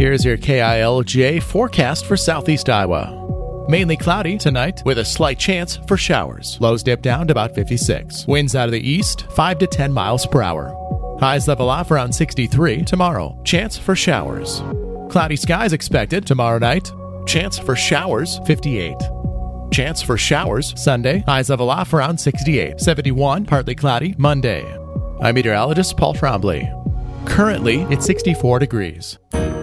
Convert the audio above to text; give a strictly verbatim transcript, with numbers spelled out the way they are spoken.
Here's your K I L J forecast for southeast Iowa. Mainly cloudy tonight with a slight chance for showers. Lows dip down to about fifty-six. Winds out of the east, five to ten miles per hour. Highs level off around sixty-three tomorrow. Chance for showers. Cloudy skies expected tomorrow night. Chance for showers, fifty-eight. Chance for showers Sunday. Highs level off around sixty-eight. seventy-one, partly cloudy Monday. I'm meteorologist Paul Trombley. Currently, it's sixty-four degrees.